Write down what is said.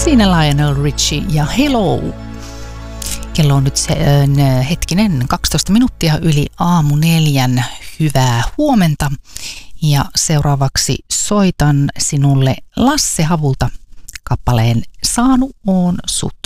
Siinä Lionel Richie ja Hello. Kello on nyt hetkinen 12 minuuttia yli aamu 4. Hyvää huomenta. Ja seuraavaksi soitan sinulle Lasse Havulta kappaleen Saanu oon sut.